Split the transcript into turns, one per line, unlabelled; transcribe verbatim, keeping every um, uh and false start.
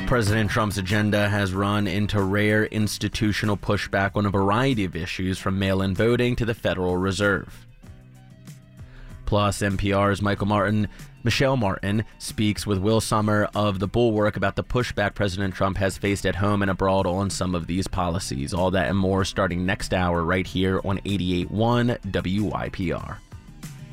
President Trump's agenda has run into rare institutional pushback on a variety of issues, from mail-in voting to the Federal Reserve. Plus, N P R's Michael Martin, Michelle Martin speaks with Will Sommer of The Bulwark about the pushback President Trump has faced at home and abroad on some of these policies. All that and more starting next hour right here on eighty-eight point one W Y P R.